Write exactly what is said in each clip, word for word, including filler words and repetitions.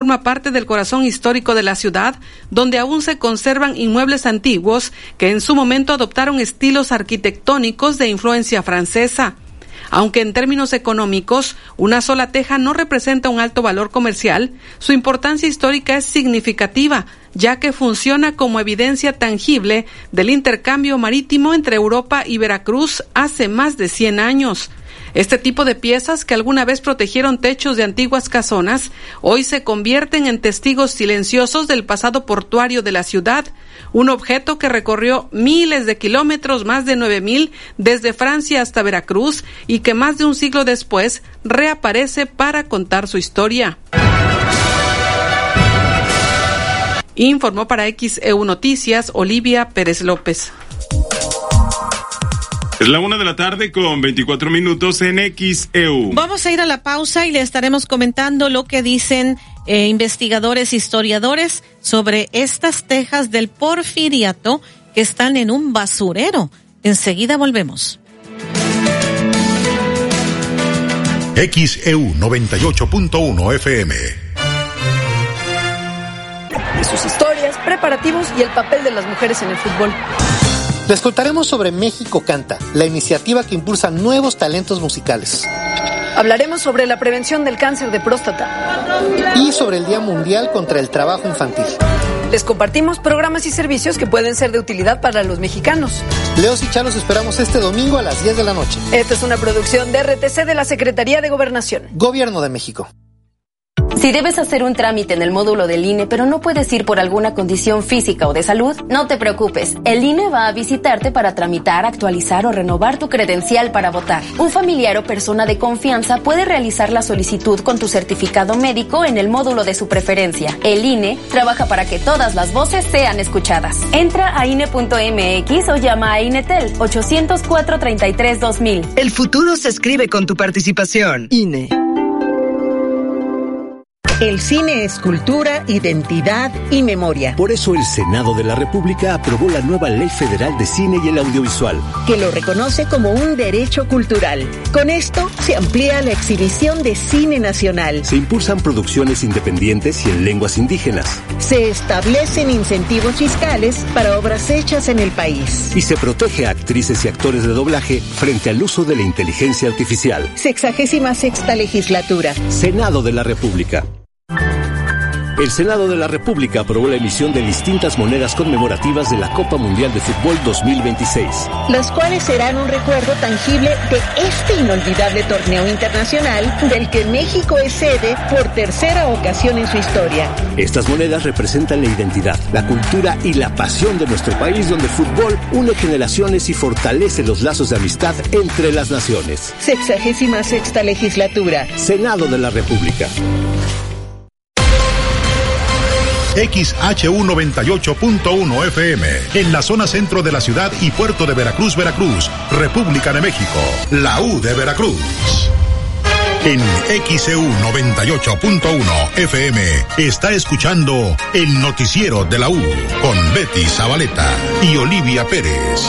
forma parte del corazón histórico de la ciudad, donde aún se conservan inmuebles antiguos que en su momento adoptaron estilos arquitectónicos de influencia francesa. Aunque en términos económicos, una sola teja no representa un alto valor comercial, su importancia histórica es significativa, ya que funciona como evidencia tangible del intercambio marítimo entre Europa y Veracruz hace más de cien años. Este tipo de piezas que alguna vez protegieron techos de antiguas casonas, hoy se convierten en testigos silenciosos del pasado portuario de la ciudad, un objeto que recorrió miles de kilómetros, más de nueve mil, desde Francia hasta Veracruz, y que más de un siglo después reaparece para contar su historia. Informó para X E U Noticias Olivia Pérez López. Es la una de la tarde con veinticuatro minutos en X E U. Vamos a ir a la pausa y le estaremos comentando lo que dicen eh, investigadores, historiadores sobre estas tejas del porfiriato que están en un basurero. Enseguida volvemos. X E U noventa y ocho punto uno F M. De sus historias, preparativos y el papel de las mujeres en el fútbol. Les contaremos sobre México Canta, la iniciativa que impulsa nuevos talentos musicales. Hablaremos sobre la prevención del cáncer de próstata. Y sobre el Día Mundial contra el Trabajo Infantil. Les compartimos programas y servicios que pueden ser de utilidad para los mexicanos. Leos y Chalos esperamos este domingo a las diez de la noche. Esta es una producción de R T C de la Secretaría de Gobernación. Gobierno de México. Si debes hacer un trámite en el módulo del I N E, pero no puedes ir por alguna condición física o de salud, no te preocupes. El I N E va a visitarte para tramitar, actualizar o renovar tu credencial para votar. Un familiar o persona de confianza puede realizar la solicitud con tu certificado médico en el módulo de su preferencia. El I N E trabaja para que todas las voces sean escuchadas. Entra a I N E punto M X o llama a INETEL ocho cero cuatro, treinta y tres, dos mil. El futuro se escribe con tu participación. I N E. El cine es cultura, identidad y memoria. Por eso el Senado de la República aprobó la nueva Ley Federal de Cine y el Audiovisual, que lo reconoce como un derecho cultural. Con esto se amplía la exhibición de cine nacional. Se impulsan producciones independientes y en lenguas indígenas. Se establecen incentivos fiscales para obras hechas en el país. Y se protege a actrices y actores de doblaje frente al uso de la inteligencia artificial. Sexagésima sexta legislatura. Senado de la República. El Senado de la República aprobó la emisión de distintas monedas conmemorativas de la Copa Mundial de Fútbol dos mil veintiséis. Las cuales serán un recuerdo tangible de este inolvidable torneo internacional del que México es sede por tercera ocasión en su historia. Estas monedas representan la identidad, la cultura y la pasión de nuestro país, donde el fútbol une generaciones y fortalece los lazos de amistad entre las naciones. Sexagésima sexta legislatura. Senado de la República. X H U noventa y ocho punto uno F M, en la zona centro de la ciudad y puerto de Veracruz, Veracruz, República de México, la U de Veracruz. En X E U noventa y ocho punto uno F M está escuchando el noticiero de la U con Betty Zabaleta y Olivia Pérez.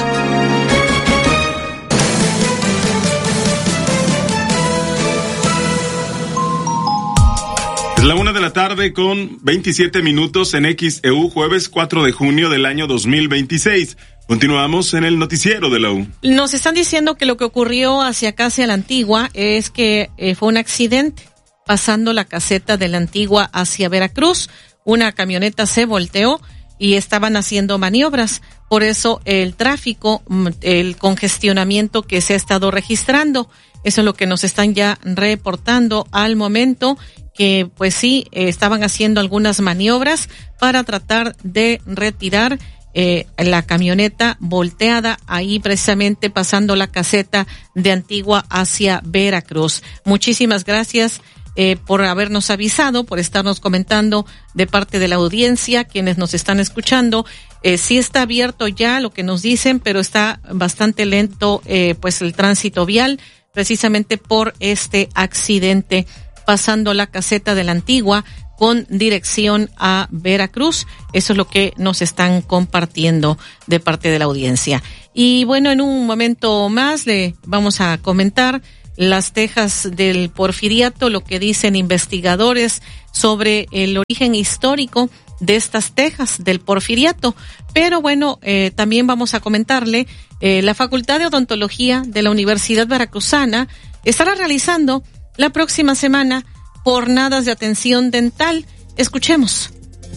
Es la una de la tarde con veintisiete minutos en X E U, jueves cuatro de junio del año dos mil veintiséis. Continuamos en el noticiero de la U. Nos están diciendo que lo que ocurrió hacia acá, hacia la Antigua, es que eh, fue un accidente pasando la caseta de la Antigua hacia Veracruz. Una camioneta se volteó y estaban haciendo maniobras. Por eso el tráfico, el congestionamiento que se ha estado registrando, eso es lo que nos están ya reportando al momento, que pues sí, eh, estaban haciendo algunas maniobras para tratar de retirar eh, la camioneta volteada ahí precisamente pasando la caseta de Antigua hacia Veracruz. Muchísimas gracias eh, por habernos avisado, por estarnos comentando de parte de la audiencia, quienes nos están escuchando. Eh, sí está abierto ya lo que nos dicen, pero está bastante lento eh, pues el tránsito vial, precisamente por este accidente pasando la caseta de la Antigua con dirección a Veracruz. Eso es lo que nos están compartiendo de parte de la audiencia. Y bueno, en un momento más le vamos a comentar las tejas del porfiriato, lo que dicen investigadores sobre el origen histórico de estas tejas del porfiriato. Pero bueno, eh, también vamos a comentarle, eh, la Facultad de Odontología de la Universidad Veracruzana estará realizando la próxima semana jornadas de atención dental. Escuchemos.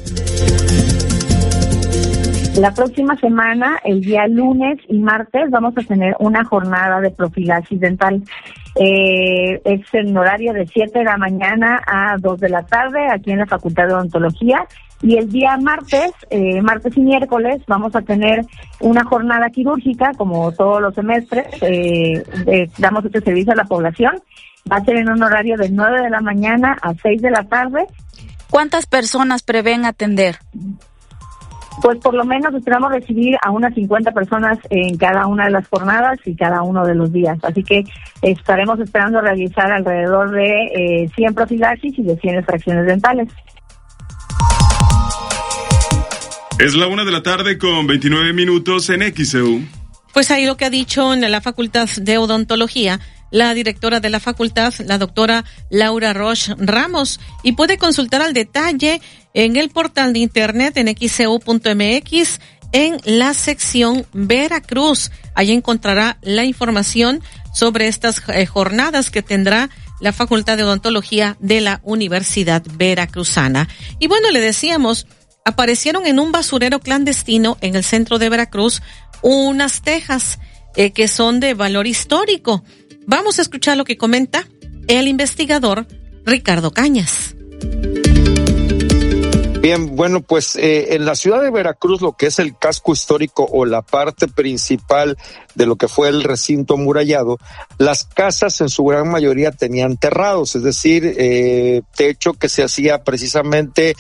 La próxima semana, el día lunes y martes, vamos a tener una jornada de profilaxis dental. Eh, es en horario de siete de la mañana a dos de la tarde, aquí en la Facultad de Odontología. Y el día martes, eh, martes y miércoles, vamos a tener una jornada quirúrgica, como todos los semestres. Eh, eh, damos este servicio a la población. Va a ser en un horario de nueve de la mañana a seis de la tarde. ¿Cuántas personas prevén atender? Pues por lo menos esperamos recibir a unas cincuenta personas en cada una de las jornadas y cada uno de los días. Así que estaremos esperando realizar alrededor de eh, cien profilaxis y de cien extracciones dentales. Es la una de la tarde con veintinueve minutos en X E U. Pues ahí lo que ha dicho en la Facultad de Odontología la directora de la facultad, la doctora Laura Roche Ramos, y puede consultar al detalle en el portal de internet en x e u punto m x en la sección Veracruz. Allí encontrará la información sobre estas eh, jornadas que tendrá la Facultad de Odontología de la Universidad Veracruzana. Y bueno, le decíamos, aparecieron en un basurero clandestino en el centro de Veracruz unas tejas eh, que son de valor histórico. Vamos a escuchar lo que comenta el investigador Ricardo Cañas. Bien, bueno, pues eh, en la ciudad de Veracruz, lo que es el casco histórico o la parte principal de lo que fue el recinto amurallado, las casas en su gran mayoría tenían terrados, es decir, eh, techo que se hacía precisamente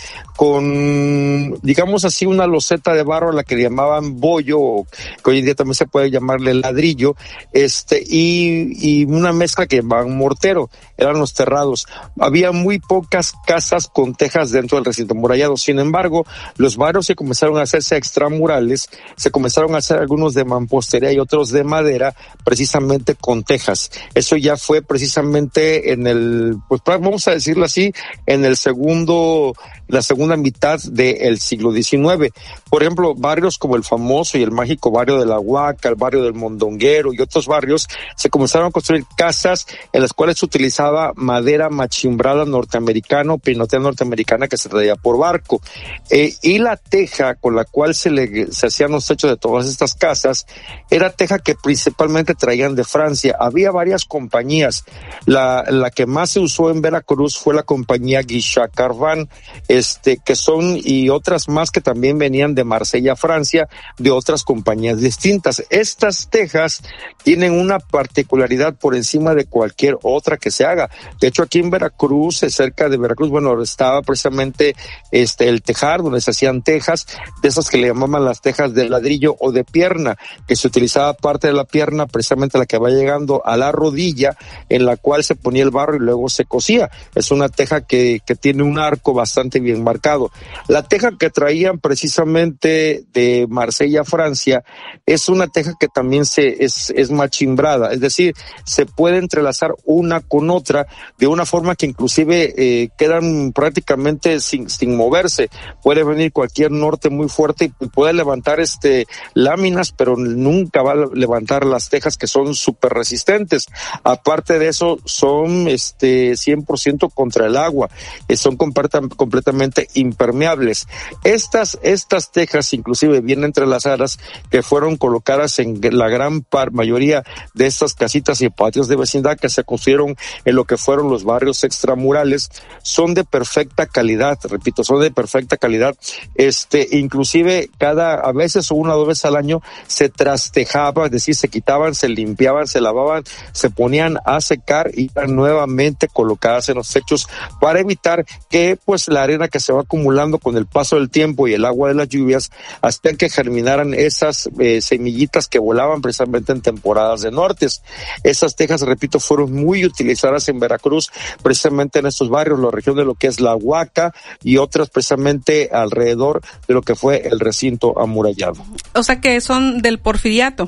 con, digamos así, una loseta de barro a la que le llamaban bollo, que hoy en día también se puede llamarle ladrillo, este, y, y una mezcla que llamaban mortero, eran los terrados. Había muy pocas casas con tejas dentro del recinto amurallado. Sin embargo, los barrios que comenzaron a hacerse extramurales, se comenzaron a hacer algunos de mampostería y otros de madera, precisamente con tejas. Eso ya fue precisamente en el, pues vamos a decirlo así, en el segundo, la segunda mitad del siglo diecinueve. Por ejemplo, barrios como el famoso y el mágico barrio de La Huaca, el barrio del Mondonguero y otros barrios, se comenzaron a construir casas en las cuales se utilizaba madera machimbrada norteamericana o pinotea norteamericana que se traía por barco. Eh, y la teja con la cual se le se hacían los techos de todas estas casas era teja que principalmente traían de Francia. Había varias compañías. La, la que más se usó en Veracruz fue la compañía Guichard Carvan, este, que son, y otras más que también venían de Marsella, Francia, de otras compañías distintas. Estas tejas tienen una particularidad por encima de cualquier otra que se haga. De hecho, aquí en Veracruz, cerca de Veracruz, bueno, estaba precisamente este el tejar, donde se hacían tejas, de esas que le llamaban las tejas de ladrillo o de pierna, que se utilizaba parte de la pierna, precisamente la que va llegando a la rodilla, en la cual se ponía el barro y luego se cosía. Es una teja que, que tiene un arco bastante bien marcado. La teja que traían precisamente de Marsella, Francia, es una teja que también se es, es machimbrada, es decir, se puede entrelazar una con otra de una forma que inclusive eh, quedan prácticamente sin, sin moverse. Puede venir cualquier norte muy fuerte y puede levantar este láminas, pero nunca va a levantar las tejas, que son súper resistentes. Aparte de eso, son este cien por ciento contra el agua, eh, son completa, completamente impermeables. Estas, estas tejas inclusive vienen entrelazadas, que fueron colocadas en la gran par, mayoría de estas casitas y patios de vecindad que se construyeron en lo que fueron los barrios extramurales, son de perfecta calidad, repito, son de perfecta calidad, este, inclusive cada, a veces o una o dos veces al año se trastejaba, es decir, se quitaban, se limpiaban, se lavaban, se ponían a secar y eran nuevamente colocadas en los techos para evitar que, pues, la arena que se va acumulando con el paso del tiempo y el agua de las lluvias hasta que germinaran esas eh, semillitas que volaban precisamente en temporadas de nortes. Esas tejas, repito, fueron muy utilizadas en Veracruz, precisamente en estos barrios, la región de lo que es La Huaca y otras precisamente alrededor de lo que fue el recinto amurallado. O sea que son del porfiriato.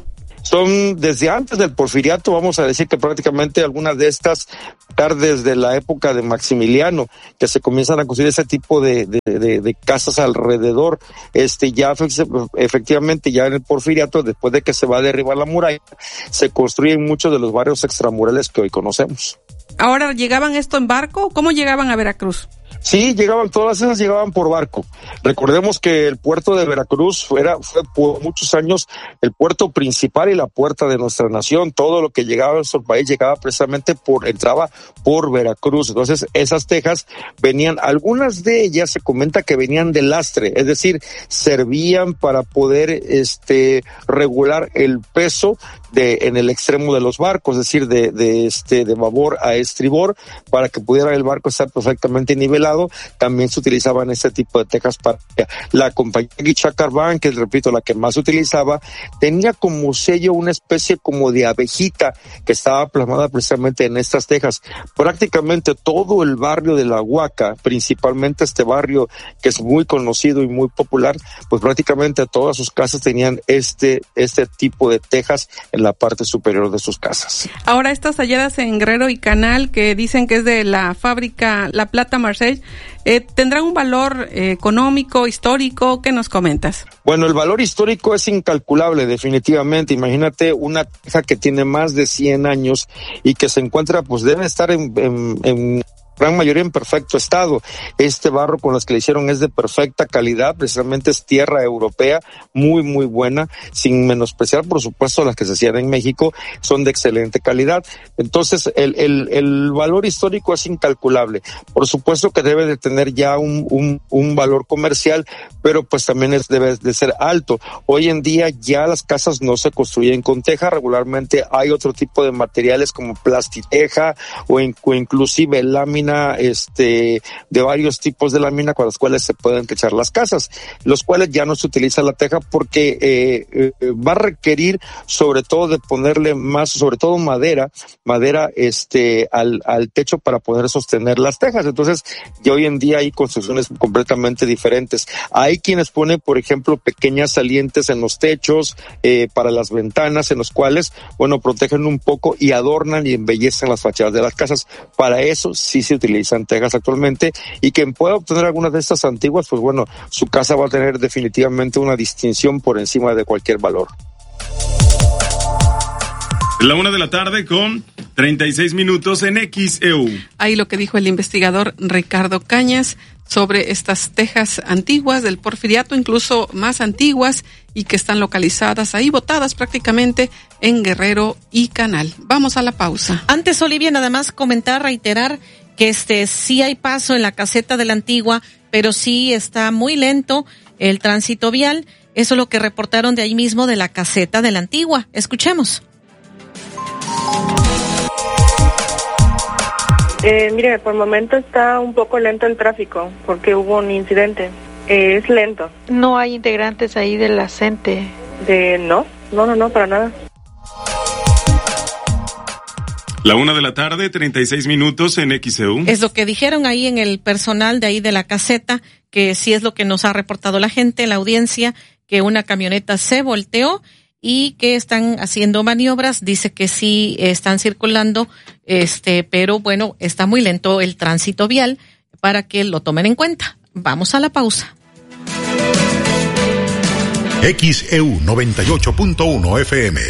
son desde antes del Porfiriato, vamos a decir que prácticamente algunas de estas tardes de la época de Maximiliano, que se comienzan a construir ese tipo de, de, de, de casas alrededor, este ya efectivamente ya en el Porfiriato, después de que se va a derribar la muralla, se construyen muchos de los barrios extramurales que hoy conocemos. Ahora, ¿llegaban esto en barco? ¿Cómo llegaban a Veracruz? Sí, llegaban, todas esas llegaban por barco. Recordemos que el puerto de Veracruz era, fue por muchos años el puerto principal y la puerta de nuestra nación. Todo lo que llegaba a nuestro país llegaba precisamente por, entraba por Veracruz. Entonces, esas tejas venían, algunas de ellas se comenta que venían de lastre, es decir, servían para poder, este, regular el peso de, en el extremo de los barcos, es decir, de, de este, de babor a estribor, para que pudiera el barco estar perfectamente nivelado. También se utilizaban este tipo de tejas para la compañía Guichacarbán, que repito, la que más se utilizaba, tenía como sello una especie como de abejita que estaba plasmada precisamente en estas tejas. Prácticamente todo el barrio de La Huaca, principalmente este barrio que es muy conocido y muy popular, pues prácticamente todas sus casas tenían este, este tipo de tejas en la parte superior de sus casas. Ahora, estas halladas en Guerrero y Canal, que dicen que es de la fábrica La Plata Marseille, Eh, ¿tendrán un valor eh, económico, histórico? ¿Qué nos comentas? Bueno, el valor histórico es incalculable, definitivamente. Imagínate una teja que tiene más de cien años y que se encuentra, pues debe estar en, en, en gran mayoría en perfecto estado. Este barro con los que le hicieron es de perfecta calidad, precisamente es tierra europea, muy muy buena, sin menospreciar por supuesto las que se hacían en México, son de excelente calidad. Entonces el, el, el valor histórico es incalculable. Por supuesto que debe de tener ya un, un, un valor comercial, pero pues también es, debe de ser alto. Hoy en día ya las casas no se construyen con teja, regularmente hay otro tipo de materiales como plastiteja o, in, o inclusive lámina, este, de varios tipos de lámina con las cuales se pueden techar las casas, los cuales ya no se utiliza la teja porque eh, eh, va a requerir sobre todo de ponerle más, sobre todo madera, madera este al, al techo para poder sostener las tejas. Entonces, ya hoy en día hay construcciones completamente diferentes. Hay quienes ponen, por ejemplo, pequeñas salientes en los techos, eh, para las ventanas, en los cuales, bueno, protegen un poco y adornan y embellecen las fachadas de las casas. Para eso sí se utilizan tejas actualmente, y quien pueda obtener algunas de estas antiguas, pues bueno, su casa va a tener definitivamente una distinción por encima de cualquier valor. La una de la tarde con treinta y seis minutos en X E U. Ahí lo que dijo el investigador Ricardo Cañas sobre estas tejas antiguas del Porfiriato, incluso más antiguas, y que están localizadas ahí, botadas prácticamente en Guerrero y Canal. Vamos a la pausa. Antes, Olivia, nada más comentar, reiterar que este sí hay paso en la caseta de la Antigua, pero sí está muy lento el tránsito vial. Eso es lo que reportaron de ahí mismo de la caseta de la Antigua. Escuchemos. Eh, mire, por el momento está un poco lento el tráfico porque hubo un incidente. Eh, es lento. ¿No hay integrantes ahí de la CENTE? De, no, no, no, no, para nada. La una de la tarde, treinta y seis minutos en X E U. Es lo que dijeron ahí en el personal de ahí de la caseta, que sí es lo que nos ha reportado la gente, la audiencia, que una camioneta se volteó y que están haciendo maniobras. Dice que sí están circulando, este, pero bueno, está muy lento el tránsito vial para que lo tomen en cuenta. Vamos a la pausa. X E U noventa y ocho punto uno F M.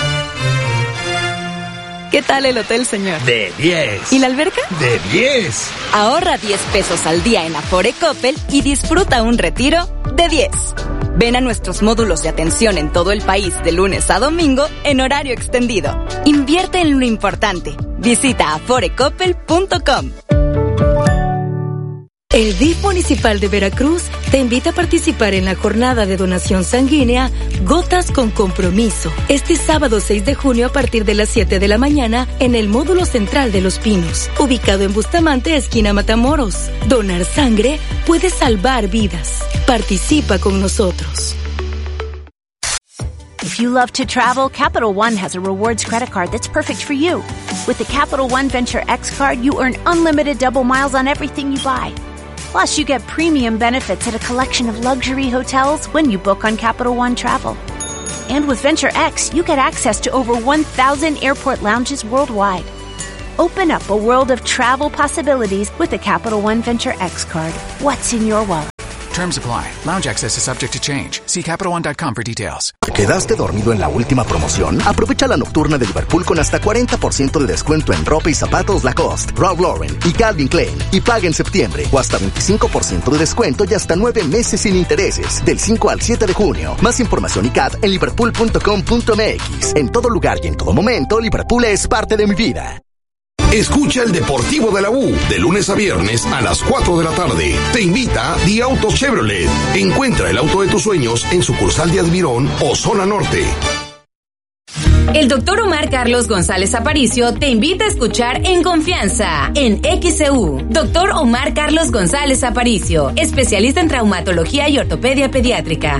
¿Qué tal el hotel, señor? De diez. ¿Y la alberca? De diez. Ahorra diez pesos al día en Afore Coppel y disfruta un retiro de diez. Ven a nuestros módulos de atención en todo el país de lunes a domingo en horario extendido. Invierte en lo importante. Visita afore coppel punto com. El D I F Municipal de Veracruz te invita a participar en la jornada de donación sanguínea Gotas con Compromiso, este sábado seis de junio a partir de las siete de la mañana en el módulo central de Los Pinos, ubicado en Bustamante, esquina Matamoros. Donar sangre puede salvar vidas. Participa con nosotros. If you love to travel, Capital One has a rewards credit card that's perfect for you. With the Capital One Venture X card, you earn unlimited double miles on everything you buy. Plus, you get premium benefits at a collection of luxury hotels when you book on Capital One Travel. And with Venture X, you get access to over one thousand airport lounges worldwide. Open up a world of travel possibilities with the Capital One Venture X card. What's in your wallet? Terms apply. Lounge access is subject to change. See Capital One dot com for details. ¿Quedaste dormido en la última promoción? Aprovecha la nocturna de Liverpool con hasta cuarenta por ciento de descuento en ropa y zapatos Lacoste, Ralph Lauren y Calvin Klein. Y paga en septiembre. O hasta veinticinco por ciento de descuento y hasta nueve meses sin intereses. Del cinco al siete de junio. Más información y C A T en liverpool punto com punto m x. En todo lugar y en todo momento, Liverpool es parte de mi vida. Escucha el Deportivo de la U de lunes a viernes a las cuatro de la tarde. Te invita The Auto Chevrolet. Encuentra el auto de tus sueños en sucursal de Admirón o Zona Norte. El doctor Omar Carlos González Aparicio te invita a escuchar En Confianza en X E U. Doctor Omar Carlos González Aparicio, especialista en traumatología y ortopedia pediátrica.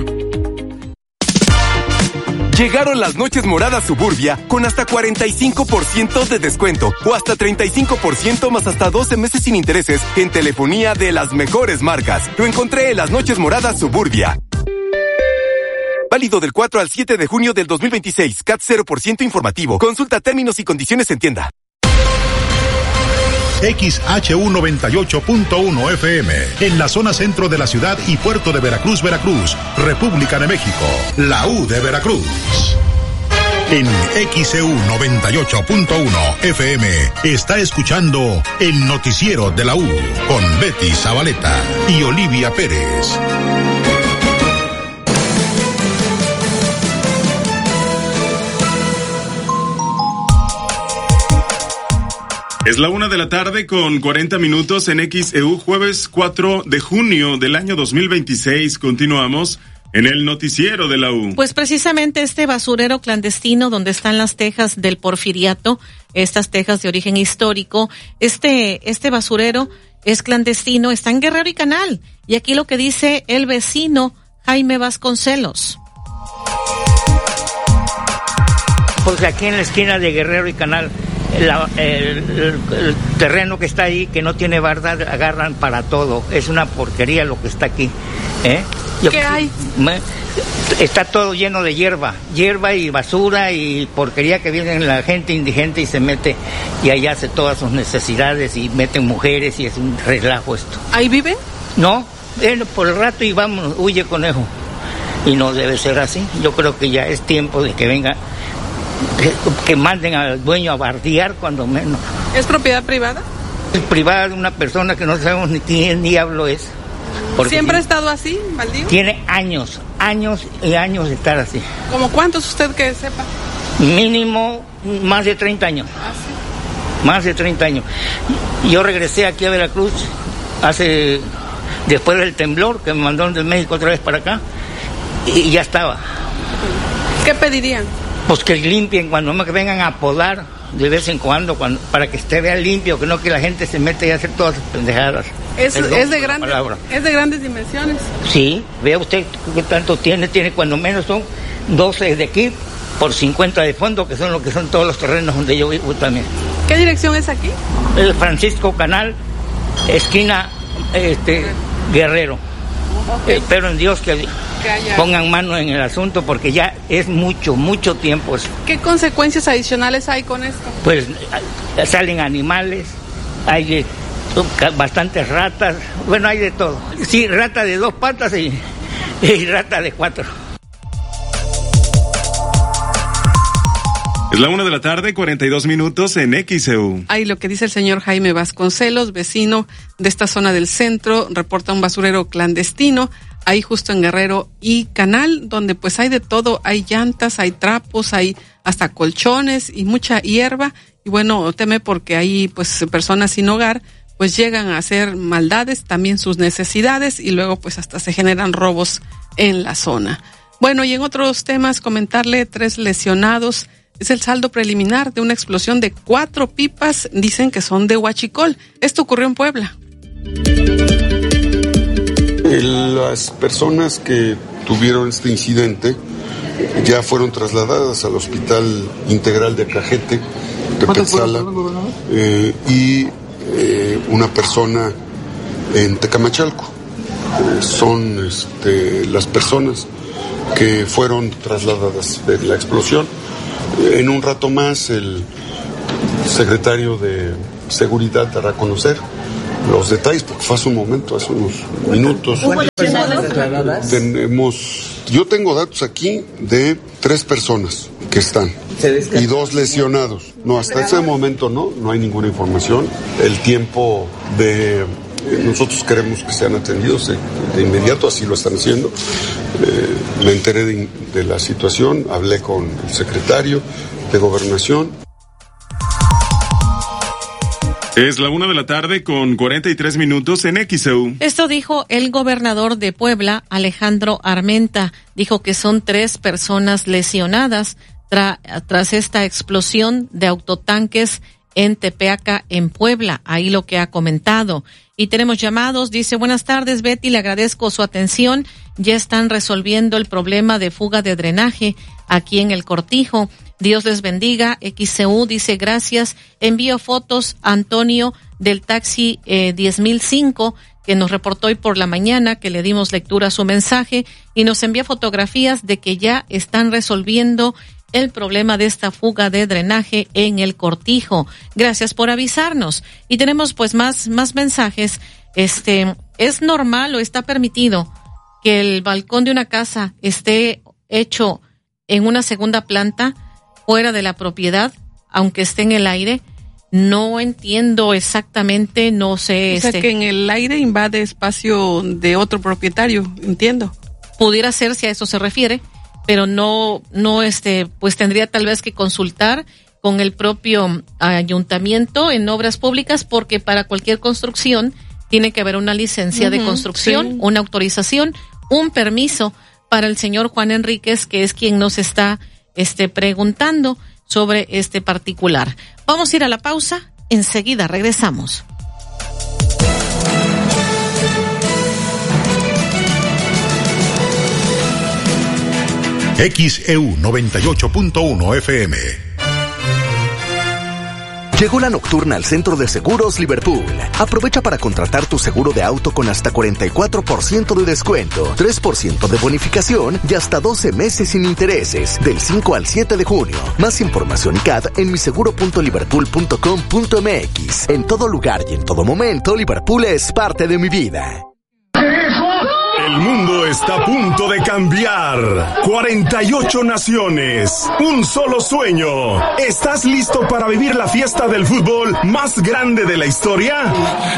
Llegaron las noches moradas Suburbia con hasta cuarenta y cinco por ciento de descuento o hasta treinta y cinco por ciento más hasta doce meses sin intereses en telefonía de las mejores marcas. Lo encontré en las noches moradas Suburbia. Válido del cuatro al siete de junio del dos mil veintiséis. C A T cero por ciento informativo. Consulta términos y condiciones en tienda. X H U noventa y ocho punto uno F M, en la zona centro de la ciudad y puerto de Veracruz, Veracruz, República de México, la U de Veracruz. En X E U noventa y ocho punto uno F M está escuchando el noticiero de la U con Betty Zabaleta y Olivia Pérez. Es la una de la tarde con cuarenta minutos en X E U, jueves cuatro de junio del año dos mil veintiséis. Continuamos en el noticiero de la U. Pues precisamente este basurero clandestino donde están las tejas del Porfiriato, estas tejas de origen histórico, este, este basurero es clandestino, está en Guerrero y Canal. Y aquí lo que dice el vecino Jaime Vasconcelos. Porque aquí en la esquina de Guerrero y Canal, La, el, el, el terreno que está ahí, que no tiene barda, agarran para todo. Es una porquería lo que está aquí. ¿eh? Yo, ¿Qué hay? Me, está todo lleno de hierba, hierba y basura y porquería que viene la gente indigente y se mete y ahí hace todas sus necesidades y meten mujeres y es un relajo esto. ¿Ahí viven? No, él por el rato y vamos, huye conejo. Y no debe ser así. Yo creo que ya es tiempo de que venga. Que, que manden al dueño a bardear cuando menos. ¿Es propiedad privada? Es privada de una persona que no sabemos ni quién diablo es. ¿Siempre ha estado así, baldío? Tiene años, años y años de estar así. ¿Cómo cuántos usted que sepa? Mínimo más de treinta años. ¿Ah, sí? Más de treinta años. Yo regresé aquí a Veracruz hace, después del temblor que me mandaron de México otra vez para acá y ya estaba. ¿Qué pedirían? Pues que limpien cuando me vengan a podar de vez en cuando, cuando para que esté vea limpio, que no que la gente se mete y hace todas esas pendejadas. Es, es, de grandes, es de grandes dimensiones. Sí, vea usted qué tanto tiene, tiene cuando menos son doce de aquí por cincuenta de fondo, que son lo que son todos los terrenos donde yo vivo también. ¿Qué dirección es aquí? El Francisco Canal, esquina este Guerrero. Okay. Espero en Dios que, que pongan mano en el asunto porque ya es mucho, mucho tiempo eso. ¿Qué consecuencias adicionales hay con esto? Pues salen animales, hay bastantes ratas, bueno, hay de todo. Sí, rata de dos patas y, y rata de cuatro. Es la una de la tarde, cuarenta y dos minutos en X E U. Ahí lo que dice el señor Jaime Vasconcelos, vecino de esta zona del centro, reporta un basurero clandestino, ahí justo en Guerrero y Canal, donde pues hay de todo, hay llantas, hay trapos, hay hasta colchones y mucha hierba, y bueno, teme porque hay pues personas sin hogar, pues llegan a hacer maldades, también sus necesidades, y luego pues hasta se generan robos en la zona. Bueno, y en otros temas, comentarle tres lesionados. Es el saldo preliminar de una explosión de cuatro pipas, dicen que son de huachicol. Esto ocurrió en Puebla. Las personas que tuvieron este incidente ya fueron trasladadas al Hospital Integral de Cajete, de Petzala, eh, y eh, una persona en Tecamachalco. Eh, son este, las personas que fueron trasladadas de la explosión. En un rato más el secretario de Seguridad dará a conocer los detalles, porque fue hace un momento, hace unos minutos. Tenemos, yo tengo datos aquí de tres personas que están y dos lesionados. No, hasta ese momento no, no hay ninguna información. El tiempo de nosotros queremos que sean atendidos de, de inmediato, así lo están haciendo. Eh, me enteré de, de la situación, hablé con el secretario de Gobernación. Es la una de la tarde con cuarenta y tres minutos en X E U. Esto dijo el gobernador de Puebla, Alejandro Armenta. Dijo que son tres personas lesionadas tra- tras esta explosión de autotanques en Tepeaca, en Puebla. Ahí lo que ha comentado. Y tenemos llamados. Dice, buenas tardes, Betty, le agradezco su atención. Ya están resolviendo el problema de fuga de drenaje aquí en el Cortijo. Dios les bendiga. X C U dice, gracias. Envío fotos a Antonio del taxi eh, diez mil cinco, que nos reportó hoy por la mañana, que le dimos lectura a su mensaje, y nos envía fotografías de que ya están resolviendo el problema de esta fuga de drenaje en el Cortijo. Gracias por avisarnos. Y tenemos pues más, más mensajes. Este, ¿es normal o está permitido que el balcón de una casa esté hecho en una segunda planta, fuera de la propiedad, aunque esté en el aire? No entiendo exactamente, no sé. O sea, este, que en el aire invade espacio de otro propietario, entiendo. Pudiera ser, si a eso se refiere, pero no, no, este, pues tendría tal vez que consultar con el propio ayuntamiento en obras públicas, porque para cualquier construcción tiene que haber una licencia uh-huh, de construcción, sí. Una autorización, un permiso para el señor Juan Enríquez, que es quien nos está este, preguntando sobre este particular. Vamos a ir a la pausa, enseguida regresamos. X E U noventa y ocho punto uno F M. Llegó la nocturna al Centro de Seguros Liverpool. Aprovecha para contratar tu seguro de auto con hasta cuarenta y cuatro por ciento de descuento, tres por ciento de bonificación y hasta doce meses sin intereses, del cinco al siete de junio. Más información y C A D en miseguro punto liverpool punto com punto m x. En todo lugar y en todo momento, Liverpool es parte de mi vida. El mundo está a punto de cambiar. cuarenta y ocho naciones, un solo sueño. ¿Estás listo para vivir la fiesta del fútbol más grande de la historia?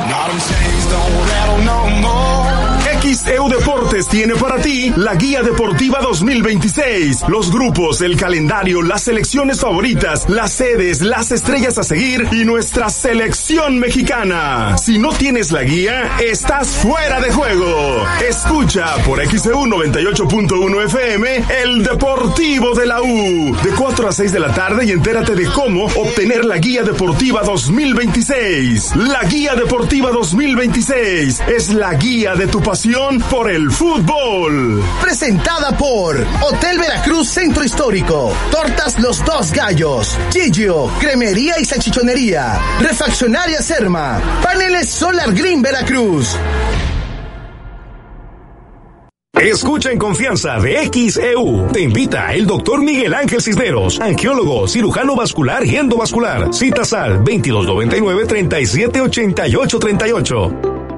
X E U Deportes tiene para ti la Guía Deportiva dos mil veintiséis. Los grupos, el calendario, las selecciones favoritas, las sedes, las estrellas a seguir y nuestra selección mexicana. Si no tienes la guía, estás fuera de juego. Escucha por X E U noventa y ocho punto uno F M el Deportivo de la U, de cuatro a seis de la tarde, y entérate de cómo obtener la Guía Deportiva dos mil veintiséis. La Guía Deportiva dos mil veintiséis es la guía de tu pasión por el fútbol. Presentada por Hotel Veracruz Centro Histórico, Tortas Los Dos Gallos, Gigio, Cremería y Salchichonería, Refaccionaria Serma, Paneles Solar Green Veracruz. Escucha en confianza de X E U. Te invita el doctor Miguel Ángel Cisneros, angiólogo, cirujano vascular y endovascular. Citas al veintidós noventa y nueve, treinta y siete, ochenta y ocho, treinta y ocho.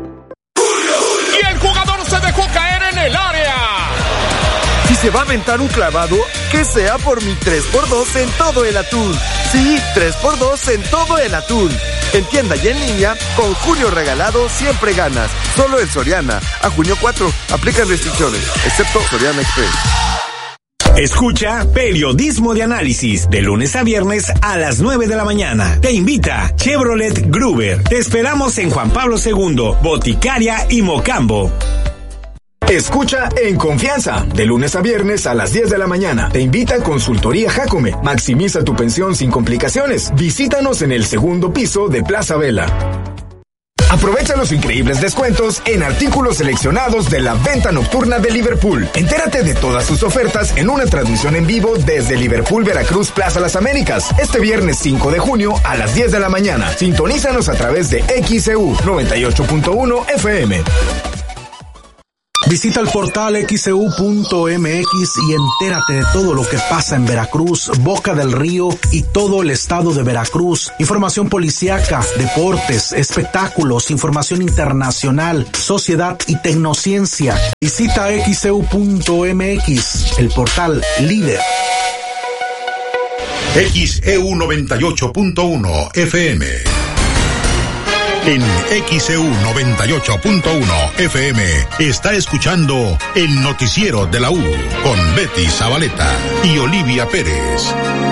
Y el jugador se dejó caer en el área. Si se va a aventar un clavado, que sea por mi tres por dos en todo el atún. Sí, tres por dos en todo el atún. En tienda y en línea, con Julio Regalado siempre ganas. Solo en Soriana. A junio cuatro. Aplican restricciones, excepto Soriana Express. Escucha Periodismo de Análisis, de lunes a viernes a las nueve de la mañana. Te invita Chevrolet Gruber. Te esperamos en Juan Pablo segundo, Boticaria y Mocambo. Escucha En Confianza, de lunes a viernes a las diez de la mañana. Te invita Consultoría Jacome. Maximiza tu pensión sin complicaciones. Visítanos en el segundo piso de Plaza Vela. Aprovecha los increíbles descuentos en artículos seleccionados de la venta nocturna de Liverpool. Entérate de todas sus ofertas en una transmisión en vivo desde Liverpool Veracruz Plaza Las Américas, este viernes cinco de junio a las diez de la mañana. Sintonízanos a través de X E U noventa y ocho punto uno F M. Visita el portal equis e u punto eme equis y entérate de todo lo que pasa en Veracruz, Boca del Río y todo el estado de Veracruz. Información policíaca, deportes, espectáculos, información internacional, sociedad y tecnociencia. Visita equis e u punto eme equis, el portal líder. X E U noventa y ocho punto uno F M. En X E U noventa y ocho punto uno F M está escuchando el noticiero de la U con Betty Zabaleta y Olivia Pérez.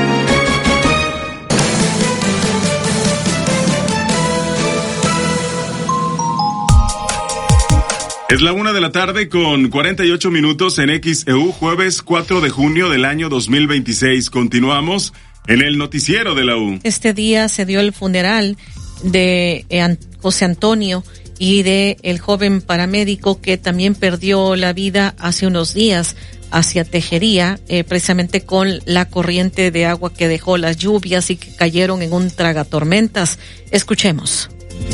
Es la una de la tarde con cuarenta y ocho minutos en X E U, jueves cuatro de junio del año dos mil veintiséis. Continuamos en el noticiero de la U. Este día se dio el funeral de eh, José Antonio y de el joven paramédico que también perdió la vida hace unos días hacia Tejería, eh, precisamente con la corriente de agua que dejó las lluvias y que cayeron en un tragatormentas. Escuchemos.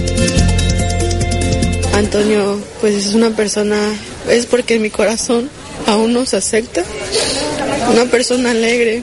Antonio, pues es una persona, es porque en mi corazón aún no se acepta, una persona alegre,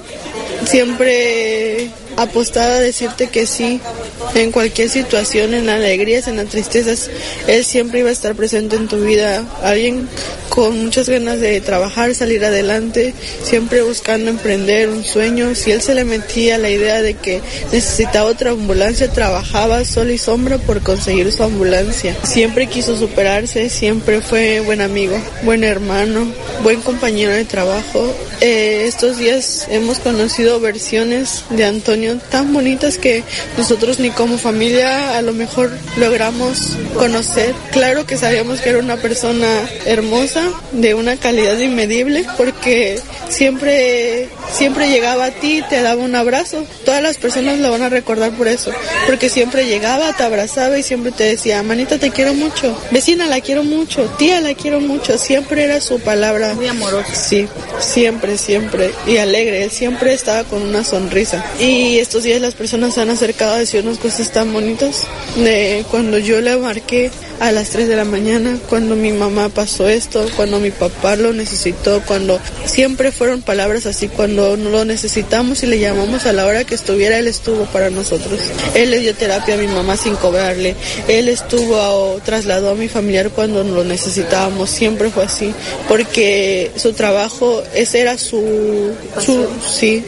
siempre apostada a decirte que sí, en cualquier situación, en las alegrías, en las tristezas, él siempre iba a estar presente en tu vida, alguien con muchas ganas de trabajar, salir adelante, siempre buscando emprender un sueño. Si él se le metía la idea de que necesitaba otra ambulancia, trabajaba sol y sombra por conseguir su ambulancia. Siempre quiso superarse, siempre fue buen amigo, buen hermano, buen compañero de trabajo. Eh, estos días hemos conocido versiones de Antonio tan bonitas que nosotros ni como familia a lo mejor logramos conocer. Claro que sabíamos que era una persona hermosa, de una calidad inmedible, porque siempre siempre llegaba a ti, te daba un abrazo. Todas las personas lo van a recordar por eso, porque siempre llegaba, te abrazaba y siempre te decía, manita, te quiero mucho, vecina, la quiero mucho, tía, la quiero mucho. Siempre era su palabra. Muy amorosa. Sí, siempre, siempre. Y alegre, él siempre estaba con una sonrisa. Y estos días las personas se han acercado a decirnos cosas tan bonitas, de cuando yo le marqué a las tres de la mañana, cuando mi mamá pasó esto, cuando mi papá lo necesitó, cuando siempre fueron palabras así, cuando no lo necesitamos y le llamamos a la hora que estuviera, él estuvo para nosotros. Él le dio terapia a mi mamá sin cobrarle, él estuvo o trasladó a mi familiar cuando lo necesitábamos, siempre fue así, porque su trabajo, ese era su, su sí.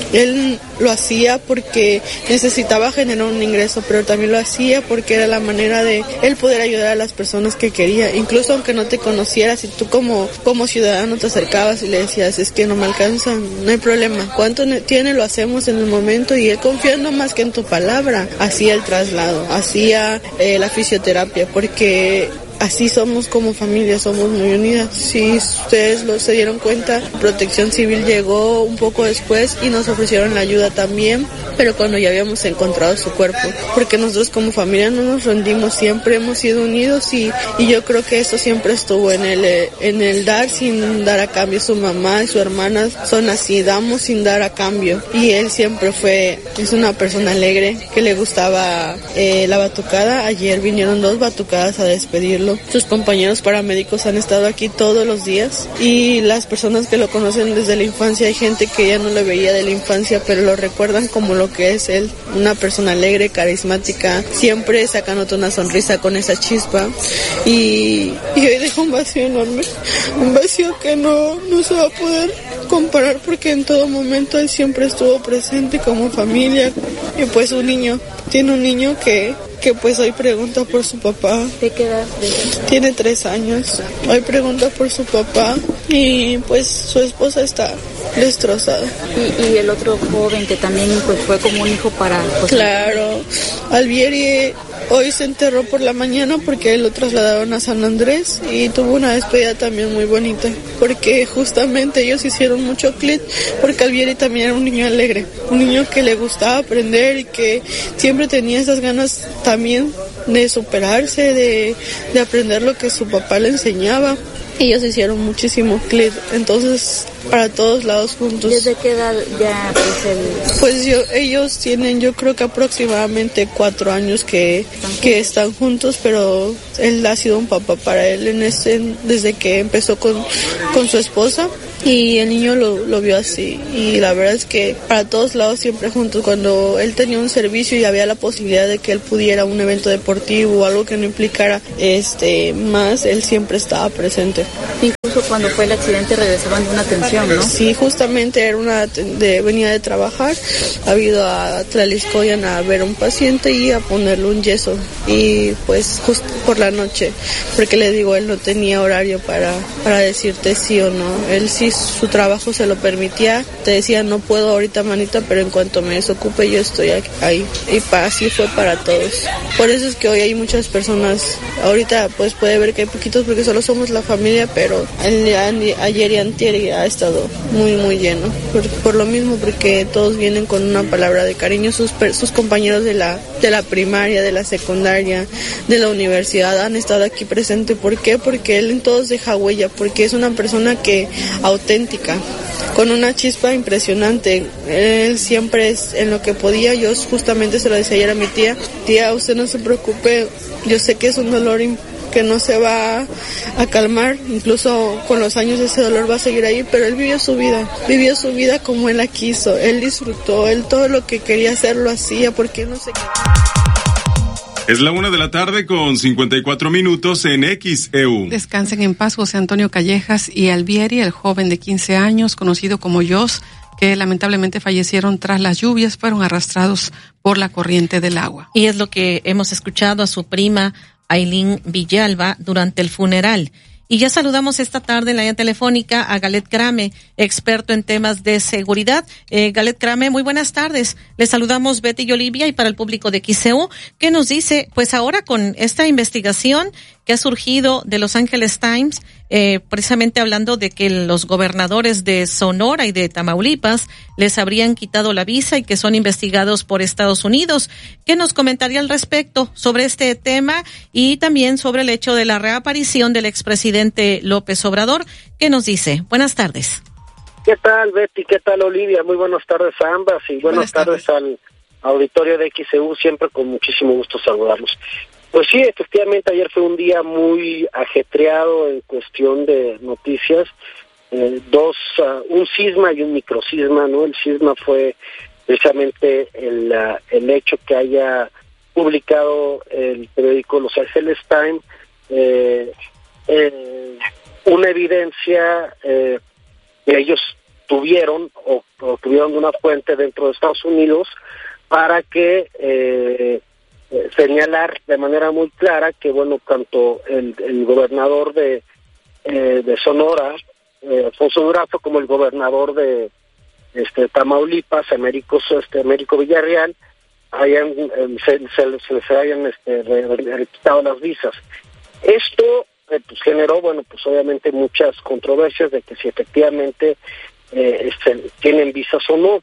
Él lo hacía porque necesitaba generar un ingreso, pero también lo hacía porque era la manera de él poder ayudar a las personas que quería. Incluso aunque no te conocieras, si tú como, como ciudadano te acercabas y le decías, es que no me alcanzan, no hay problema. ¿Cuánto tiene? Lo hacemos en el momento. Y él, confiando más que en tu palabra, hacía el traslado, hacía eh, la fisioterapia, porque así somos como familia, somos muy unidas. Si ustedes lo se dieron cuenta, Protección Civil llegó un poco después y nos ofrecieron la ayuda también, pero cuando ya habíamos encontrado su cuerpo, porque nosotros como familia no nos rendimos, siempre hemos sido unidos y, y yo creo que eso siempre estuvo en el, en el dar sin dar a cambio. Su mamá y su hermana son así, damos sin dar a cambio, y él siempre fue, es una persona alegre, que le gustaba eh, la batucada. Ayer vinieron dos batucadas a despedirlo. Sus compañeros paramédicos han estado aquí todos los días y las personas que lo conocen desde la infancia, hay gente que ya no lo veía de la infancia, pero lo recuerdan como lo que es él, una persona alegre, carismática, siempre sacándote una sonrisa con esa chispa. Y, y hoy deja un vacío enorme, un vacío que no, no se va a poder comparar, porque en todo momento él siempre estuvo presente como familia. Y pues un niño, tiene un niño que que pues hoy pregunta por su papá. ¿De qué edad? Tiene tres años. Hoy pregunta por su papá y pues su esposa está destrozada. Y, y el otro joven que también pues fue como un hijo para... Pues, claro, Alvieri hoy se enterró por la mañana porque lo trasladaron a San Andrés y tuvo una despedida también muy bonita, porque justamente ellos hicieron mucho clic, porque Alvieri también era un niño alegre, un niño que le gustaba aprender y que siempre tenía esas ganas también de superarse, de, de aprender lo que su papá le enseñaba. Ellos hicieron muchísimo clic, entonces para todos lados juntos. ¿Desde qué edad ya pues el... Pues yo, ellos tienen yo creo que aproximadamente cuatro años que, ¿Están que están juntos, pero él ha sido un papá para él en ese, desde que empezó con, con su esposa. Y el niño lo, lo vio así, y la verdad es que para todos lados siempre juntos. Cuando él tenía un servicio y había la posibilidad de que él pudiera a un evento deportivo o algo que no implicara este más, él siempre estaba presente. Incluso cuando fue el accidente regresaban de una atención, ¿no? Sí, justamente era una de, venía de trabajar, ha ido a Tlaliscoyan a ver a un paciente y a ponerle un yeso, y pues justo por la noche, porque le digo, él no tenía horario para, para decirte sí o no. Él sí, su trabajo se lo permitía, te decía no puedo ahorita manita, pero en cuanto me desocupe yo estoy ahí, y pa, así fue para todos. Por eso es que hoy hay muchas personas, ahorita pues puede ver que hay poquitos porque solo somos la familia, pero el, ayer y antier ha estado muy muy lleno, por, por lo mismo, porque todos vienen con una palabra de cariño, sus, sus compañeros de la, de la primaria, de la secundaria, de la universidad han estado aquí presentes. ¿Por qué? Porque él en todos deja huella, porque es una persona que auténtica, con una chispa impresionante. Él siempre es en lo que podía. Yo justamente se lo decía ayer a mi tía, tía, usted no se preocupe, yo sé que es un dolor que no se va a calmar, incluso con los años ese dolor va a seguir ahí, pero él vivió su vida, vivió su vida como él la quiso, él disfrutó, él todo lo que quería hacer lo hacía, porque no sé qué. Es la una de la tarde con cincuenta y cuatro minutos en X E U. Descansen en paz José Antonio Callejas y Albieri, el joven de quince años, conocido como Jos, que lamentablemente fallecieron tras las lluvias, fueron arrastrados por la corriente del agua. Y es lo que hemos escuchado a su prima Ailín Villalba durante el funeral. Y ya saludamos esta tarde en la línea telefónica a Galet Crame, experto en temas de seguridad. Eh, Galet Crame, muy buenas tardes. Les saludamos Betty y Olivia, y para el público de X E U, ¿qué nos dice? Pues ahora con esta investigación que ha surgido de Los Angeles Times, eh, precisamente hablando de que los gobernadores de Sonora y de Tamaulipas les habrían quitado la visa y que son investigados por Estados Unidos. ¿Qué nos comentaría al respecto sobre este tema y también sobre el hecho de la reaparición del expresidente López Obrador? ¿Qué nos dice? Buenas tardes. ¿Qué tal, Betty? ¿Qué tal, Olivia? Muy buenas tardes a ambas y buenas, buenas tardes. tardes al auditorio de X E U. Siempre con muchísimo gusto saludarlos. Pues sí, efectivamente ayer fue un día muy ajetreado en cuestión de noticias. Eh, dos, uh, un sisma y un microsisma, ¿no? El sisma fue precisamente el, uh, el hecho que haya publicado el periódico Los Angeles Times eh, eh, una evidencia eh, que ellos tuvieron o, o tuvieron de una fuente dentro de Estados Unidos para que eh, señalar de manera muy clara que, bueno, tanto el, el gobernador de, eh, de Sonora, eh, Alfonso Durazo, como el gobernador de este Tamaulipas, Américo, este, Américo Villarreal, hayan, eh, se, se, se les hayan este, quitado las visas. Esto eh, pues, generó, bueno, pues obviamente muchas controversias de que si efectivamente eh, este, tienen visas o no.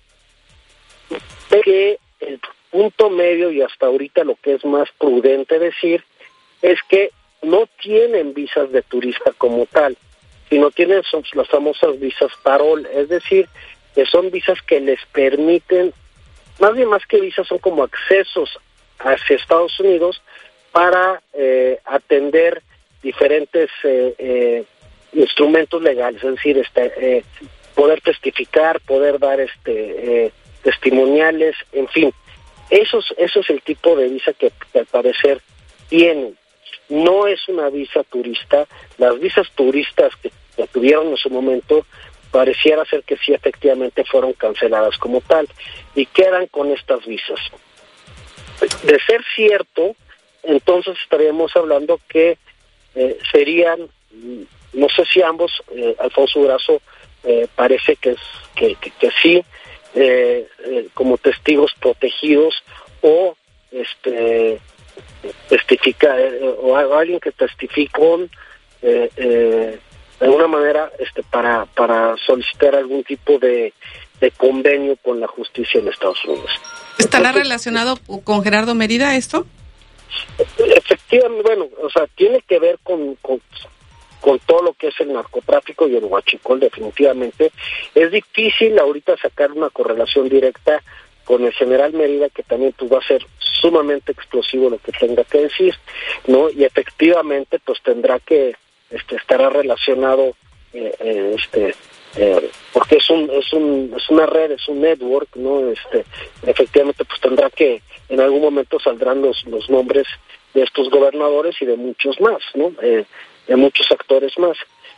Que el punto medio y hasta ahorita lo que es más prudente decir es que no tienen visas de turista como tal, sino tienen son las famosas visas parol, es decir, que son visas que les permiten, más bien más que visas, son como accesos hacia Estados Unidos para eh, atender diferentes eh, eh, instrumentos legales, es decir, este eh, poder testificar, poder dar este eh, testimoniales, en fin. Eso es, eso es el tipo de visa que, que al parecer tienen. No es una visa turista. Las visas turistas que, que tuvieron en su momento pareciera ser que sí efectivamente fueron canceladas como tal y quedan con estas visas. De ser cierto, entonces estaríamos hablando que eh, serían, no sé si ambos, eh, Alfonso Durazo eh, parece que, es, que, que, que sí, Eh, eh, como testigos protegidos o este testifica eh, o alguien que testificó eh, eh, de alguna manera este para para solicitar algún tipo de, de convenio con la justicia en Estados Unidos. ¿Estará Entonces, relacionado con Gerardo Mérida esto? Efectivamente, bueno, o sea, tiene que ver con, con con todo lo que es el narcotráfico y el huachicol, definitivamente. Es difícil ahorita sacar una correlación directa con el general Mérida, que también pues va a ser sumamente explosivo lo que tenga que decir, ¿no? Y efectivamente pues tendrá que, este, estará relacionado, eh, eh, este, eh, porque es un, es un, es una red, es un network, ¿no? Este, efectivamente pues tendrá que, en algún momento saldrán los, los nombres de estos gobernadores y de muchos más, ¿no? Eh, de muchos actores más.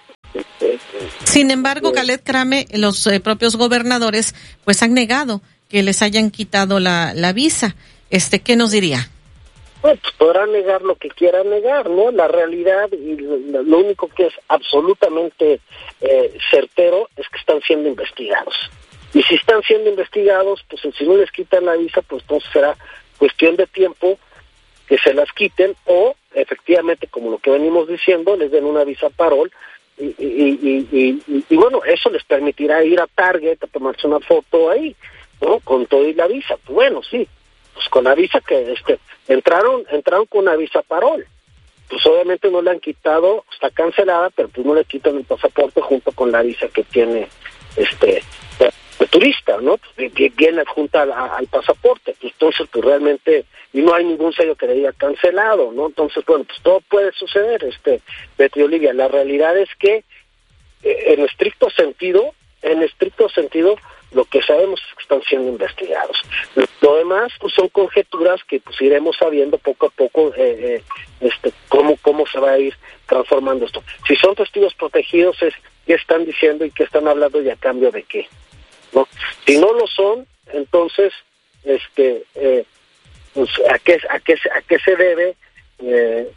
Sin embargo, Khaled Crame, los eh, propios gobernadores, pues han negado que les hayan quitado la, la visa. Este, ¿qué nos diría? Bueno, pues podrán negar lo que quieran negar, ¿no? La realidad y lo, lo único que es absolutamente eh, certero es que están siendo investigados. Y si están siendo investigados, pues si no les quitan la visa, pues entonces será cuestión de tiempo que se las quiten, o efectivamente, como lo que venimos diciendo, les den una visa parol, y, y, y, y, y, y bueno, eso les permitirá ir a Target a tomarse una foto ahí, ¿no? Con todo y la visa. Pues bueno, sí, pues con la visa que este entraron entraron con una visa parol, pues obviamente no le han quitado, está cancelada, pero pues no le quitan el pasaporte junto con la visa que tiene este de, de turista, ¿no? Pues viene adjunta al, al pasaporte, pues entonces pues realmente, y no hay ningún sello que le diga cancelado, ¿no? Entonces, bueno, pues todo puede suceder, este, Betty Olivia. La realidad es que, eh, en estricto sentido, en estricto sentido, lo que sabemos es que están siendo investigados. Lo demás, pues son conjeturas que pues iremos sabiendo poco a poco, eh, eh, este, cómo, cómo se va a ir transformando esto. Si son testigos protegidos, es qué están diciendo y qué están hablando y a cambio de qué, ¿no? Si no lo son, entonces, este, eh, pues a qué a qué a qué se debe eh,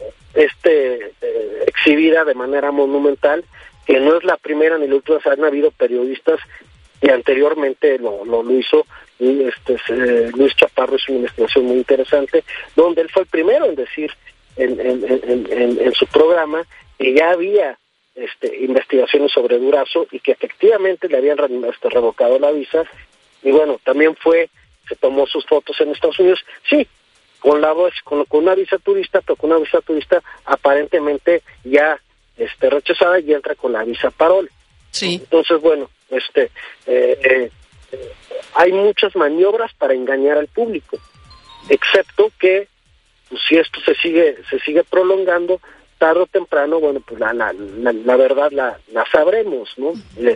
este eh, exhibida de manera monumental, que no es la primera ni la última. Han habido periodistas que anteriormente lo lo, lo hizo, y este eh, Luis Chaparro es una investigación muy interesante, donde él fue el primero en decir en en, en, en, en su programa que ya había este investigaciones sobre Durazo y que efectivamente le habían este, revocado la visa. Y bueno, también fue, se tomó sus fotos en Estados Unidos, sí, con la voz, con, con una visa turista, pero con una visa turista aparentemente ya este rechazada, y entra con la visa parol. Sí. Entonces, bueno, este eh, eh, eh, hay muchas maniobras para engañar al público, excepto que pues, si esto se sigue se sigue prolongando, tarde o temprano, bueno, pues la la, la, la verdad la, la sabremos, ¿no? Le,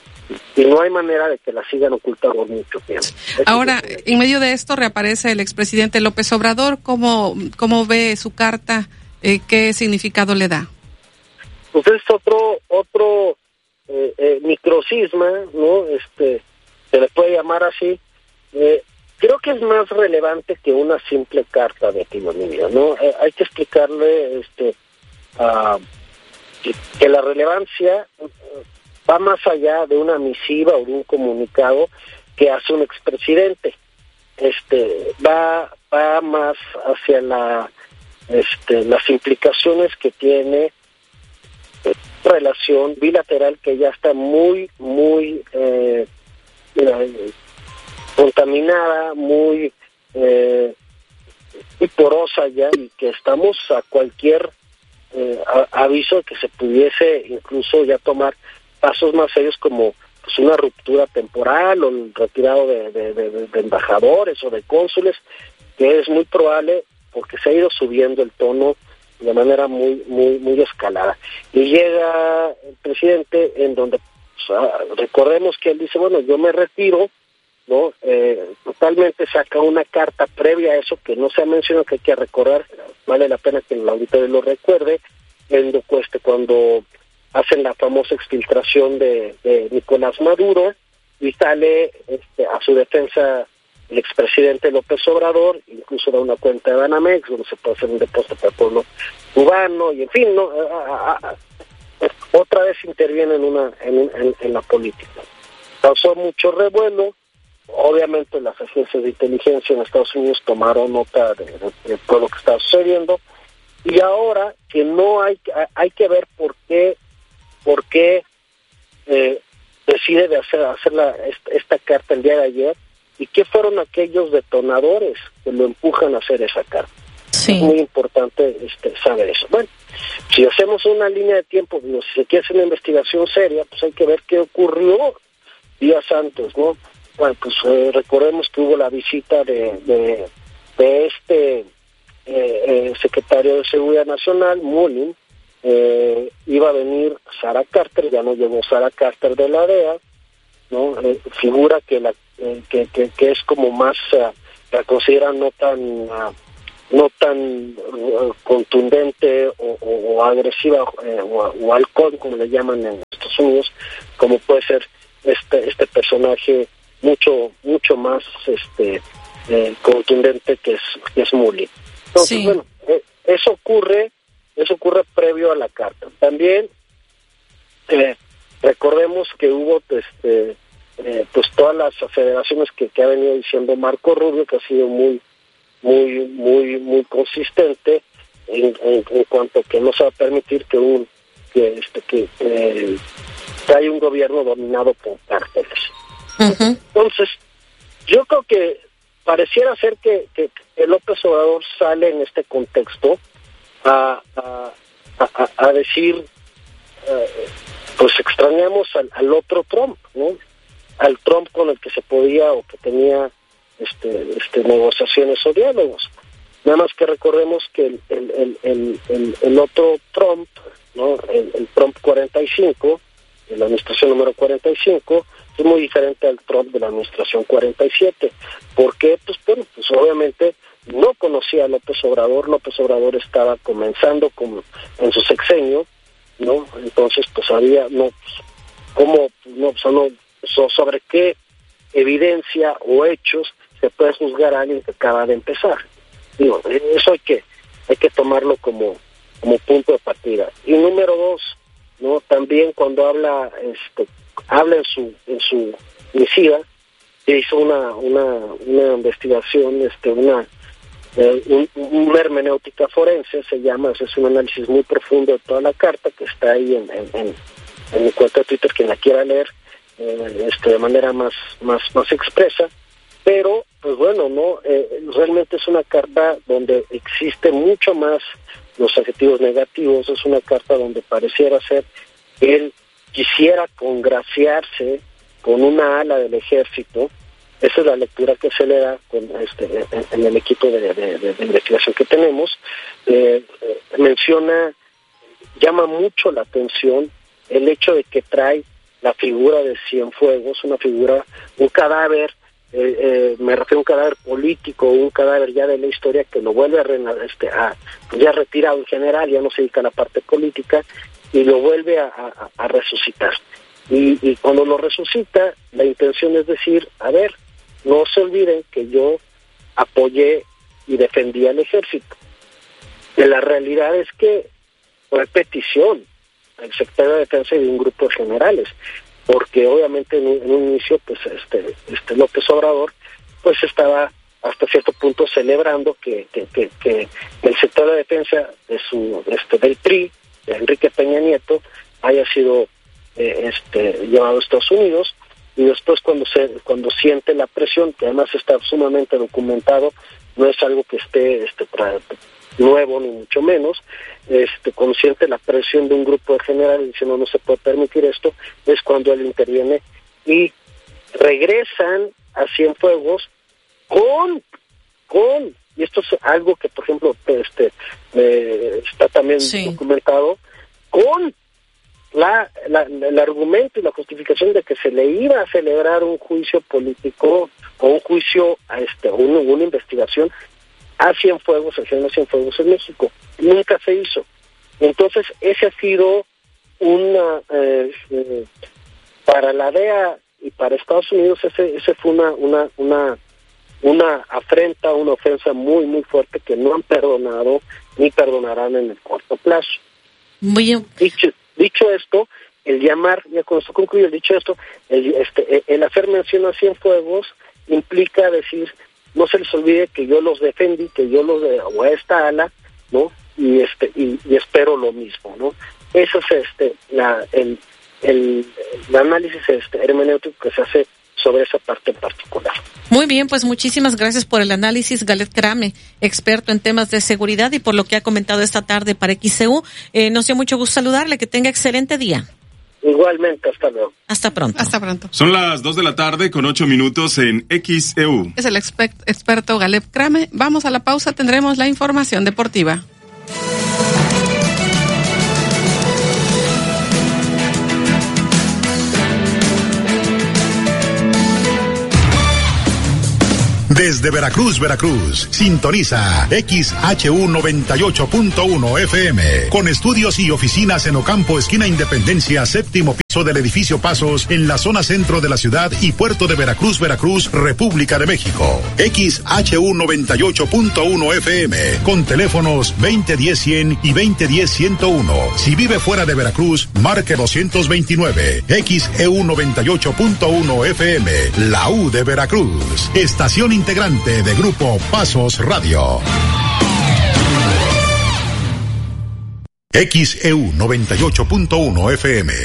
y no hay manera de que la sigan ocultando por mucho tiempo. Ahora, en medio de esto reaparece el expresidente López Obrador. ¿Cómo, cómo ve su carta? Eh, ¿Qué significado le da? Pues es otro otro eh, eh, microcisma, ¿no? Este, se le puede llamar así. Eh, creo que es más relevante que una simple carta de Bolivia, ¿no? Eh, hay que explicarle este a, que, que la relevancia va más allá de una misiva o de un comunicado que hace un expresidente. Este va va más hacia la este las implicaciones que tiene relación bilateral que ya está muy muy eh, eh, contaminada, muy eh, muy porosa ya, y que estamos a cualquier eh, a, aviso de que se pudiese incluso ya tomar pasos más serios, como pues una ruptura temporal o el retirado de, de, de, de embajadores o de cónsules, que es muy probable porque se ha ido subiendo el tono de manera muy muy muy escalada. Y llega el presidente en donde pues, recordemos que él dice, bueno, yo me retiro, ¿no? Eh, totalmente saca una carta previa a eso que no se ha mencionado, que hay que recordar, vale la pena que el auditorio lo recuerde, en Cueste, cuando hacen la famosa exfiltración de, de Nicolás Maduro, y sale este, a su defensa el expresidente López Obrador, incluso da una cuenta de Banamex, donde se puede hacer un depósito para el pueblo cubano, y en fin, ¿no? A, a, a, otra vez interviene en, una, en, en, en la política. Causó mucho revuelo, obviamente las agencias de inteligencia en Estados Unidos tomaron nota de, de, de todo lo que estaba sucediendo, y ahora que no hay, hay que ver por qué por qué eh, decide de hacer, hacer la, esta, esta carta el día de ayer, y qué fueron aquellos detonadores que lo empujan a hacer esa carta. Sí. Es muy importante este, saber eso. Bueno, Si hacemos una línea de tiempo, no, si se quiere hacer una investigación seria, pues hay que ver qué ocurrió días antes, ¿no? Bueno, pues eh, recordemos que hubo la visita de, de, de este eh, eh, secretario de Seguridad Nacional, Mullin. Eh, iba a venir Sara Carter, ya no llegó Sara Carter de la D E A, ¿no? Eh, figura que la eh, que, que, que es como más, uh, la consideran no tan uh, no tan uh, contundente o, o, o agresiva eh, o, o halcón, como le llaman en Estados Unidos, como puede ser este este personaje mucho mucho más este eh, contundente que es que es Mullin. Entonces, sí. bueno, eh, eso ocurre Eso ocurre previo a la carta. También eh, recordemos que hubo este, eh, pues todas las federaciones que, que ha venido diciendo Marco Rubio, que ha sido muy muy muy muy consistente en, en, en cuanto que no se va a permitir que un que este que, eh, que haya un gobierno dominado por cárteles. Uh-huh. Entonces, yo creo que pareciera ser que, que, que López Obrador sale en este contexto A, a, a, a decir, uh, pues extrañamos al, al otro Trump, ¿no? Al Trump con el que se podía o que tenía este, este negociaciones o diálogos. Nada más que recordemos que el, el, el, el, el, el otro Trump, ¿no? El, el Trump cuarenta y cinco, de la administración número cuarenta y cinco, es muy diferente al Trump de la administración cuarenta y siete. ¿Por qué? Pues bueno, pues obviamente no conocía a López Obrador. López Obrador estaba comenzando con, en su sexenio, ¿no? Entonces, pues había, no, cómo, no, no, so, sobre qué evidencia o hechos se puede juzgar a alguien que acaba de empezar. Digo, eso hay que, hay que tomarlo como, como punto de partida. Y número dos, ¿no? También cuando habla, este, habla en su, en su misiva, hizo una, una, una investigación, este, una Eh, un, una hermenéutica forense, se llama, es un análisis muy profundo de toda la carta, que está ahí en, en, en, en mi cuenta de Twitter, quien la quiera leer eh, este, de manera más, más, más expresa, pero pues bueno, no eh, realmente es una carta donde existe mucho más los adjetivos negativos. Es una carta donde pareciera ser que él quisiera congraciarse con una ala del ejército. Esa es la lectura que se le da con este, en, en el equipo de, de, de, de investigación que tenemos. Eh, eh, menciona, llama mucho la atención el hecho de que trae la figura de Cienfuegos, una figura, un cadáver, eh, eh, me refiero a un cadáver político, un cadáver ya de la historia que lo vuelve a, este, a ya retirado en general, ya no se dedica a la parte política, y lo vuelve a, a, a resucitar. Y, y cuando lo resucita, la intención es decir, a ver, no se olviden que yo apoyé y defendí al ejército. Y la realidad es que fue petición del secretario de Defensa y de un grupo de generales, porque obviamente en un, en un inicio, pues este, este López Obrador, pues estaba hasta cierto punto celebrando que, que, que, que el secretario de Defensa de su, este, del P R I, de Enrique Peña Nieto, haya sido eh, este, llevado a Estados Unidos. Y después cuando se cuando siente la presión, que además está sumamente documentado, no es algo que esté este tra- nuevo ni mucho menos, este cuando siente la presión de un grupo de generales diciendo no se puede permitir esto, es cuando él interviene y regresan a Cienfuegos con con y esto es algo que por ejemplo este eh, está también sí. documentado con La, la, el argumento y la justificación de que se le iba a celebrar un juicio político o un juicio, a este, una, una investigación a Cienfuegos, al general Cienfuegos en México. Nunca se hizo. Entonces, ese ha sido una, eh, eh, para la D E A y para Estados Unidos, ese, ese fue una, una, una, una afrenta, una ofensa muy, muy fuerte que no han perdonado ni perdonarán en el corto plazo. Muy bien. Dicho, Dicho esto, el llamar, ya con esto concluyo, dicho esto, el, este, el hacer mención a Cienfuegos implica decir, no se les olvide que yo los defendí, que yo los, de, o a esta ala, ¿no? Y este, y, y espero lo mismo, ¿no? Eso es este, la, el, el, el análisis este, hermenéutico que se hace sobre esa parte en particular. Muy bien, pues muchísimas gracias por el análisis, Galet Crame, experto en temas de seguridad, y por lo que ha comentado esta tarde para X C U. Eh, nos dio mucho gusto saludarle, que tenga excelente día. Igualmente, hasta luego. Hasta pronto. Hasta pronto. Son las dos de la tarde con ocho minutos en X E U. Es el exper- experto Galet Crame. Vamos a la pausa, tendremos la información deportiva. Desde Veracruz, Veracruz, sintoniza X H U noventa y ocho punto uno F M, con estudios y oficinas en Ocampo, esquina Independencia, séptimo piso del edificio Pasos, en la zona centro de la ciudad y puerto de Veracruz, Veracruz, República de México. X H U noventa y ocho punto uno F M, con teléfonos veinte diez cien y veinte diez ciento uno. Si vive fuera de Veracruz, marque doscientos veintinueve. X E U noventa y ocho punto uno F M, la U de Veracruz. Estación integrante de Grupo Pasos Radio. X E U noventa y ocho punto uno F M.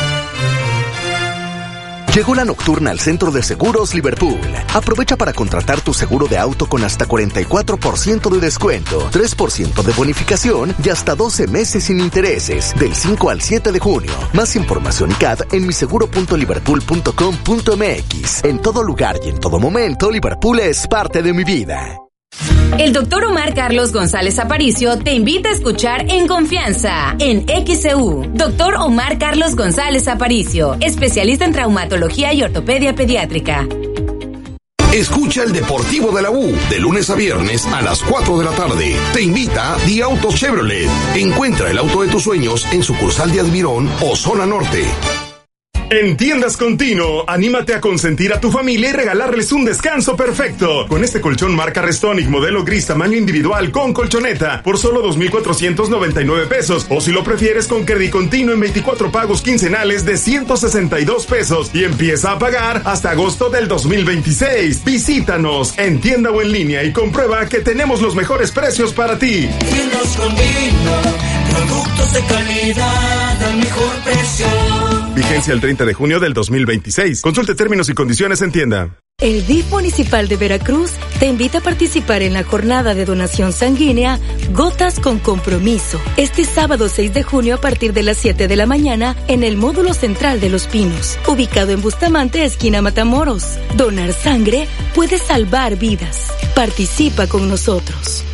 Llegó la nocturna al Centro de Seguros Liverpool. Aprovecha para contratar tu seguro de auto con hasta cuarenta y cuatro por ciento de descuento, tres por ciento de bonificación y hasta doce meses sin intereses, del cinco al siete de junio. Más información y C A D en miseguro punto liverpool punto com punto m x. En todo lugar y en todo momento, Liverpool es parte de mi vida. El doctor Omar Carlos González Aparicio te invita a escuchar En Confianza en X C U. doctor Omar Carlos González Aparicio, especialista en traumatología y ortopedia pediátrica. Escucha el Deportivo de la U de lunes a viernes a las cuatro de la tarde. Te invita Di Autos Chevrolet. Encuentra el auto de tus sueños en sucursal de Admirón o Zona Norte. En Tiendas Continuo, anímate a consentir a tu familia y regalarles un descanso perfecto. Con este colchón marca Restonic, modelo gris, tamaño individual, con colchoneta, por solo dos mil cuatrocientos noventa y nueve pesos. O si lo prefieres, con Credit Continuo en veinticuatro pagos quincenales de ciento sesenta y dos pesos. Y empieza a pagar hasta agosto del dos mil veintiséis. Visítanos en tienda o en línea y comprueba que tenemos los mejores precios para ti. Tiendas Continuo, productos de calidad al mejor precio. Vigencia el treinta de junio del dos mil veintiséis. Consulte términos y condiciones en tienda. El D I F Municipal de Veracruz te invita a participar en la jornada de donación sanguínea Gotas con Compromiso, este sábado seis de junio a partir de las siete de la mañana en el módulo central de Los Pinos, ubicado en Bustamante, esquina Matamoros. Donar sangre puede salvar vidas. Participa con nosotros.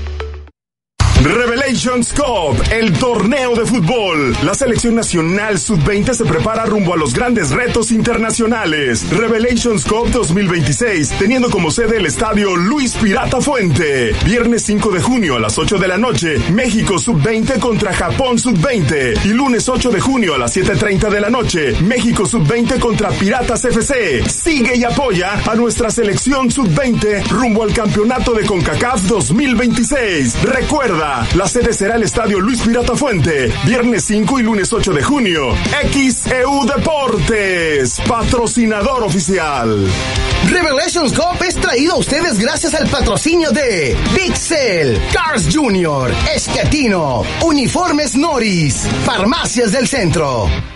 Revelations Cup, el torneo de fútbol. La selección nacional sub veinte se prepara rumbo a los grandes retos internacionales. Revelations Cup dos mil veintiséis, teniendo como sede el estadio Luis Pirata Fuente. Viernes cinco de junio a las ocho de la noche, México sub veinte contra Japón sub veinte. Y lunes ocho de junio a las siete treinta de la noche, México sub veinte contra Piratas F C. Sigue y apoya a nuestra selección sub veinte rumbo al campeonato de CONCACAF dos mil veintiséis. Recuerda, la sede será el estadio Luis Pirata Fuente, viernes cinco y lunes ocho de junio. X E U Deportes, patrocinador oficial. Revelations Cup es traído a ustedes gracias al patrocinio de Pixel, Cars Junior, Esquetino, Uniformes Norris, Farmacias del Centro.